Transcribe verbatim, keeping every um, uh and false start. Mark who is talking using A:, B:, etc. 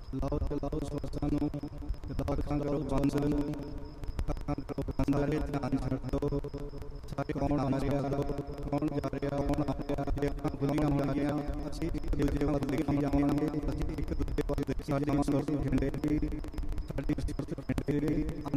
A: ਲਾਓ ਚਲਾਓ ਸਵਾਸਾਂ ਨੂੰ, ਅੱਖਾਂ ਕਰੋ ਬੰਦ, ਅੱਖਾਂ ਕਰੋ ਬੰਦ, ਸਾਰੇ ਧਿਆਨ ਛੱਡ ਦਿਓ। ਸਾਰੇ ਕੌਣ ਆ ਰਿਹਾ, ਕੌਣ ਜਾ ਰਿਹਾ, ਕੌਣ ਆ ਰਿਹਾ। ਜੇ ਅੱਖਾਂ ਖੁੱਲੀਆਂ ਹੋਣਗੀਆਂ ਅਸੀਂ ਇੱਕ ਦੂਜੇ ਵੱਲ ਦੇਖੀ ਜਾਵਾਂਗੇ, ਅਸੀਂ ਇੱਕ ਦੂਜੇ ਵੱਲ ਦੇਖੀ ਜਾਵਾਂਗੇ। ਸੁਰਤ ਖਿੰਡੇਗੀ, ਸਾਡੀ ਸੁਰਤ ਖਿੰਡੇਗੀ।